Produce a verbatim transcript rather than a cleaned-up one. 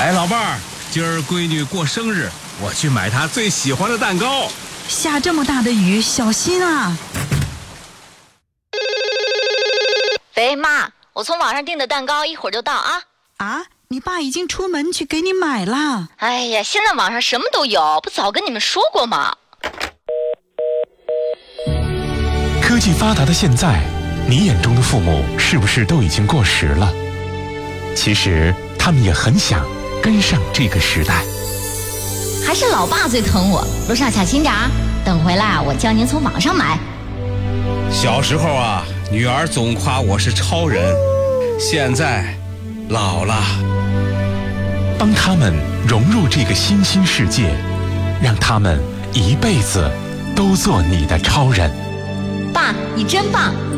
哎，老伴儿，今儿闺女过生日，我去买她最喜欢的蛋糕。 下这么大的雨，小心啊！ 喂，妈，我从网上订的蛋糕一会儿就到啊。 啊，你爸已经出门去给你买了。 哎呀，现在网上什么都有，不早跟你们说过吗？ 科技发达的现在，你眼中的父母是不是都已经过时了？其实他们也很想跟上这个时代。 还是老爸最疼我，楼上小心点儿，等回来我叫您从网上买。 小时候啊，女儿总夸我是超人，现在老了。 帮他们融入这个新兴世界，让他们一辈子都做你的超人。 爸，你真棒！